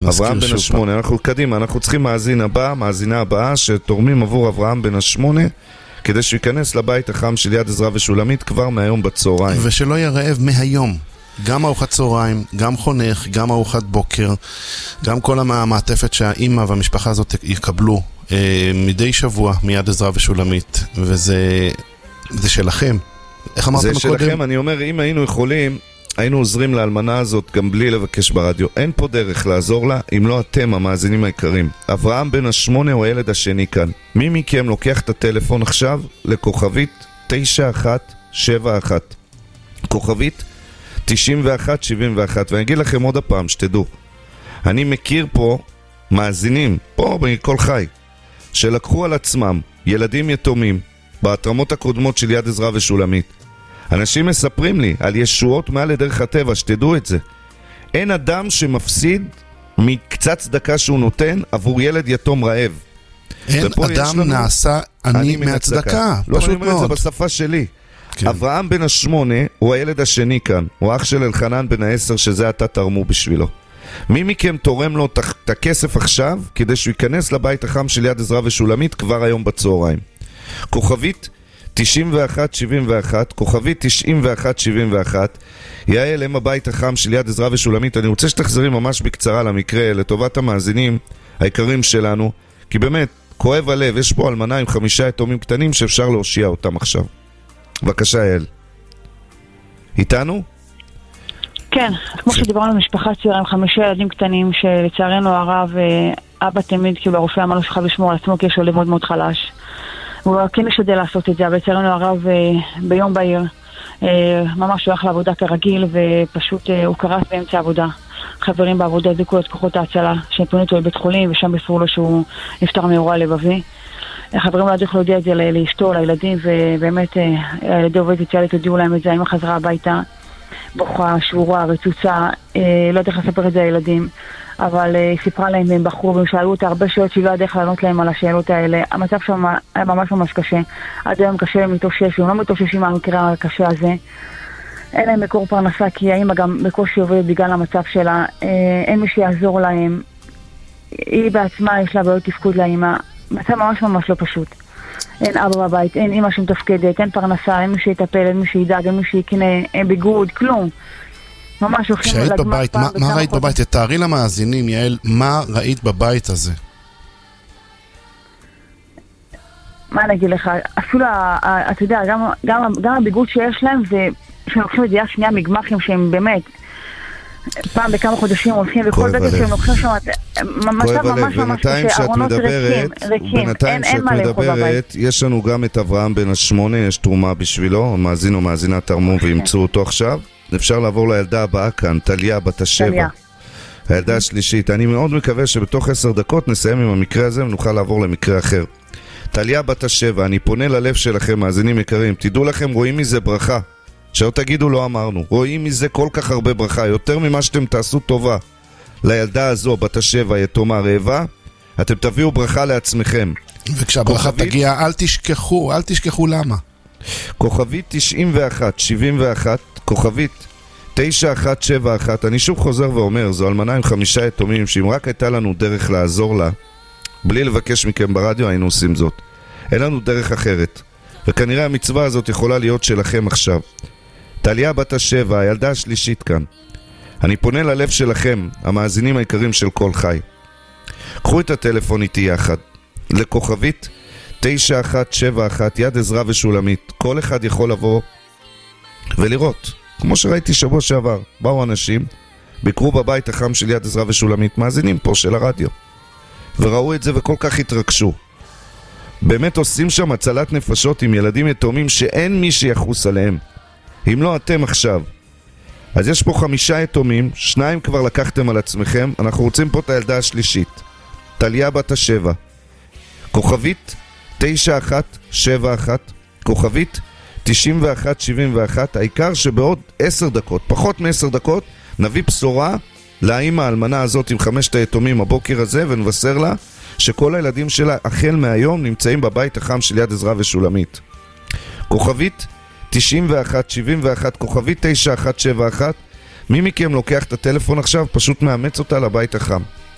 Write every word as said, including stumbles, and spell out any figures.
אברהם בן השמונה, אנחנו קדימה, אנחנו צריכים מאזין הבא, מאזינה הבאה, שתורמים עבור אברהם בן השמונה, כדי שיכנס לבית החם של יד עזרא ושולמית כבר מהיום בצהריים. ושלא יהיה רעב מהיום. גם ארוחת צהריים, גם חונך, גם ארוחת בוקר, גם כל המעטפת שהאימא והמשפחה הזאת יקבלו אה, מדי שבוע מיד עזרא ושולמית, וזה זה שלכם. איך אמרת זה מקודם? זה שלכם, אני אומר, אם היינו יכולים, היינו עוזרים לאלמנה הזאת גם בלי לבקש ברדיו. אין פה דרך לעזור לה, אם לא אתם, המאזינים העיקרים. אברהם בן השמונה הוא הילד השני כאן. מי מכם לוקח את הטלפון עכשיו לכוכבית תשע אחת שבע אחת. כוכבית תשעים ואחת שבעים ואחת. ואני אגיד לכם עוד הפעם, שתדעו. אני מכיר פה מאזינים, פה בכל חי, שלקחו על עצמם ילדים יתומים בהתרמות הקודמות של יד עזרא ושולמית. אנשים מספרים לי על ישועות מעל לדרך הטבע, שתדעו את זה. אין אדם שמפסיד מקצת צדקה שהוא נותן עבור ילד יתום רעב. אין אדם נעשה אני מהצדקה. לא, אני אומר את זה בשפה שלי. כן. אברהם בן השמונה הוא הילד השני כאן. הוא אח של אלחנן בן העשר, שזה אתה תרמו בשבילו. מי מכם תורם לו את הכסף עכשיו, כדי שהוא ייכנס לבית החם של יד עזרא ושולמית כבר היום בצהריים? כוכבית תשעים ואחת שבעים ואחת, כוכבית תשעים ואחת שבעים ואחת. יעל, הם הבית החם של יד עזרא ושולמית. אני רוצה שתחזרי ממש בקצרה למקרה, לטובת המאזינים העיקרים שלנו, כי באמת, כואב הלב, יש פה אלמנה עם חמישה יתומים קטנים שאפשר להושיע אותם עכשיו. בבקשה, יעל. איתנו? כן, כמו שדיברנו על משפחה צעירה עם חמישה ילדים קטנים, שלצערנו הרב, אבא תמיד, כאילו הרופא אמר לו שחייב לשמור על עצמו, כי יש לו לב מאוד מאוד חלש. הוא כן משתדל לעשות את זה, אבל לצערנו הרב ביום בהיר, ממש הוא הלך לעבודה כרגיל, ופשוט הוא קרס באמצע העבודה. חברים בעבודה הזיקו לו את כוחות ההצלה, שהם פנו אותו לבית חולים, ושם בסרו לו שהוא נפטר מאירוע לבבי. החברים לא יכלו להודיע את זה לאשתו, לילדים, ובאמת הילדי עובדת סוציאלית הודיעו להם את זה, האמא חזרה הביתה, בוכה, שבורה, רצוצה, לא יודעת איך לספר את זה לילדים, אבל היא סיפרה להם והם בחרו, והם שאלו אותה הרבה שאלות שהיא לא יודעת איך לענות להם על השאלות האלה. המצב שם היה ממש ממש קשה, עד היום קשה להם מתאושש, הם לא מתאוששים מהמקרה הקשה הזה. אין להם מקור פרנסה, כי האמא גם בקושי עובדת בגלל המצב שלה, אין מי שיעזור להם, היא בעצמה יש לה בעיות תפקוד לאמא, מצב ממש ממש לא פשוט. אין אבא בבית, אין אמא שמתפקדת, אין פרנסה, אין מי שיטפל, אין מי שידאג, אין מי שיקנה, אין ביגוד, כלום. ממש הולכים כשהיית בבית, מה, מה ראית בבית? תתארי למאזינים, יעל, מה ראית בבית הזה? מה אני אגיד לך? אפילו, אתה יודע, גם, גם, גם הביגוד שיש להם, זה שהם לוקחים את זה יד שנייה מגמחים שהם באמת פעם בכמה חודשים הולכים, וכל בית שהם לוקחים שם מצב ממש ממש שארונות ריקים, בינתיים שאת מדברת, יש לנו גם את אברהם בן השמונה, יש תרומה בשבילו, מאזין או מאזינה תרמו וימצאו אותו עכשיו. אפשר לעבור לילדה הבאה כאן, טליה בת השבע, הילדה השלישית. אני מאוד מקווה שבתוך עשר דקות נסיים עם המקרה הזה ונוכל לעבור למקרה אחר. טליה בת השבע, אני פונה ללב שלכם, מאזינים יקרים, תדעו לכם, רואים מזה ברכה, שלא תגידו לא אמרנו, רואים מזה כל כך הרבה ברכה, יותר ממה שאתם תעשו טובה לילדה הזו בת השבע, יתומה רעבה, אתם תביאו ברכה לעצמכם. וכשהברכה תגיע, אל תשכחו, אל תשכחו למה. כוכבית תשעים ואחת שבעים ואחת, כוכבית תשע אחת שבע אחת. אני שוב חוזר ואומר, זו אלמנה עם חמישה יתומים, שאם רק הייתה לנו דרך לעזור לה בלי לבקש מכם ברדיו, היינו עושים זאת. אין לנו דרך אחרת, וכנראה המצווה הזאת יכולה להיות שלכם עכשיו. טליה בת השבע, הילדה השלישית כאן, אני פונה ללב שלכם, המאזינים העיקרים של כל חי. קחו את הטלפון איתי יחד לכוכבית תשע אחת שבע אחת, יד עזרא ושולמית. כל אחד יכול לבוא ולראות, כמו שראיתי שבוע שעבר, באו אנשים, ביקרו בבית החם של יד עזרא ושולמית, מאזינים פה של הרדיו, וראו את זה וכל כך התרגשו. באמת עושים שם הצלת נפשות עם ילדים יתומים שאין מי שיחוס עליהם, אם לא אתם עכשיו. אז יש פה חמישה יתומים, שניים כבר לקחתם על עצמכם, אנחנו רוצים פה את הילדה השלישית, טליה בת השבע. כוכבית תשע אחת שבע אחת, כוכבית תשעים ואחת שבעים ואחת. העיקר שבעוד עשר דקות, פחות מעשר דקות, נביא בשורה לאמא האלמנה הזאת עם חמשת היתומים הבוקר הזה, ונבשר לה שכל הילדים שלה החל מהיום נמצאים בבית החם של יד עזרא ושולמית. כוכבית תשעים ואחת שבעים ואחת, כוכבית תשע אחת שבע אחת. מי מכם לוקח את הטלפון עכשיו, פשוט מאמץ אותה לבית החם.